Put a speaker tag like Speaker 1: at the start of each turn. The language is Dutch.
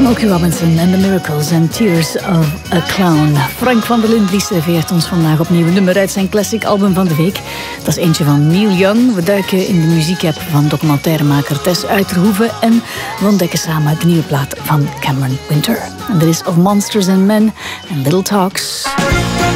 Speaker 1: Smokey Robinson and the Miracles and Tears of a Clown. Frank van der Linden serveert ons vandaag opnieuw een nummer uit zijn classic album van de week. Dat is eentje van Neil Young. We duiken in de muziekapp van documentairemaker Tess Uiterhoeven en we ontdekken samen de nieuwe plaat van Cameron Winter. En dit is Of Monsters and Men and Little Talks.